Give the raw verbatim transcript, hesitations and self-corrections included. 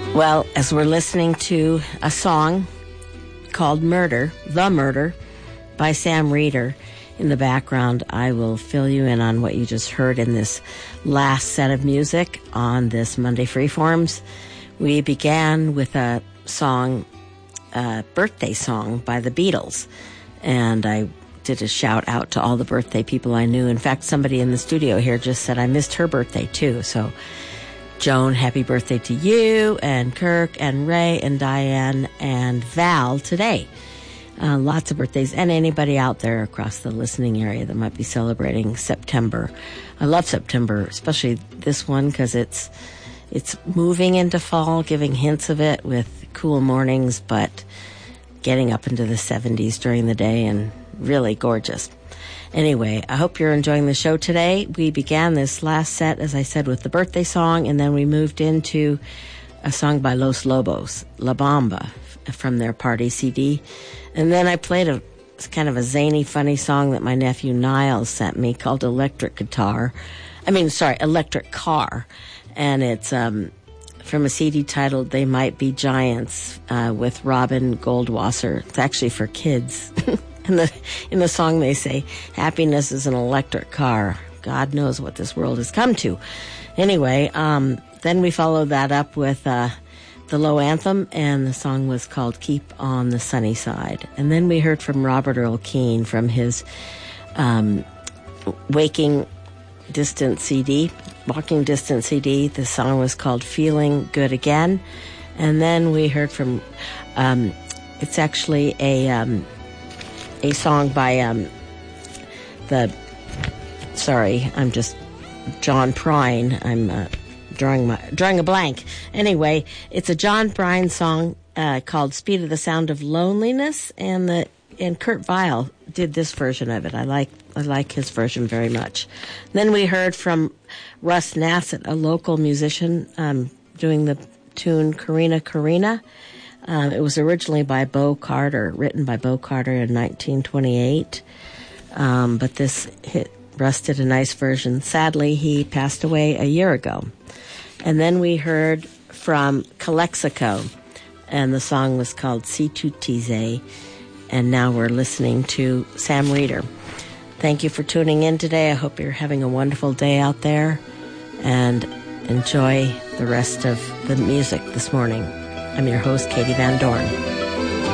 Well, as we're listening to a song called Murder, The Murder, by Sam Reeder in the background, I will fill you in on what you just heard in this last set of music on this Monday Freeforms. We began with a song, a birthday song by the Beatles, and I did a shout out to all the birthday people I knew. In fact, somebody in the studio here just said I missed her birthday too, so Joan, happy birthday to you, and Kirk, and Ray, and Diane, and Val today. Uh, lots of birthdays, and anybody out there across the listening area that might be celebrating September. I love September, especially this one, because it's it's moving into fall, giving hints of it with cool mornings, but getting up into the seventies during the day, and really gorgeous. Anyway, I hope you're enjoying the show today. We began this last set, as I said, with the birthday song, and then we moved into a song by Los Lobos, La Bamba, from their party C D. And then I played a kind of a zany, funny song that my nephew Niles sent me called Electric Guitar. I mean, sorry, Electric Car. And it's um, from a C D titled They Might Be Giants uh, with Robin Goldwasser. It's actually for kids. In the in the song they say, happiness is an electric car. God knows what this world has come to. Anyway, um, then we followed that up with uh, the Low Anthem, and the song was called Keep on the Sunny Side. And then we heard from Robert Earl Keen from his um, Waking Distance C D, Walking Distance C D. The song was called Feeling Good Again. And then we heard from, um, it's actually a... Um, a song by um, the, sorry, I'm just, John Prine. I'm uh, drawing my drawing a blank. Anyway, it's a John Prine song uh, called Speed of the Sound of Loneliness, and the and Kurt Weill did this version of it. I like I like his version very much. Then we heard from Russ Nassett, a local musician, um, doing the tune Karina Karina. Uh, it was originally by Bo Carter, written by Bo Carter in nineteen twenty-eight. Um, but this hit, Russ did a nice version. Sadly, he passed away a year ago. And then we heard from Calexico, and the song was called Si Tu Tise. And now we're listening to Sam Reeder. Thank you for tuning in today. I hope you're having a wonderful day out there, and enjoy the rest of the music this morning. I'm your host, Katie Van Dorn.